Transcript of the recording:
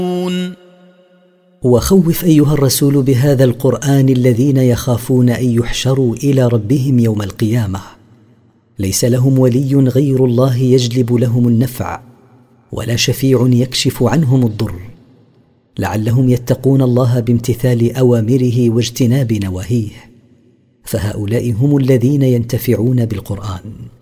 وخوف أيها الرسول بهذا القرآن الذين يخافون أن يحشروا إلى ربهم يوم القيامة ليس لهم ولي غير الله يجلب لهم النفع ولا شفيع يكشف عنهم الضر، لعلهم يتقون الله بامتثال أوامره واجتناب نواهيه، فهؤلاء هم الذين ينتفعون بالقرآن.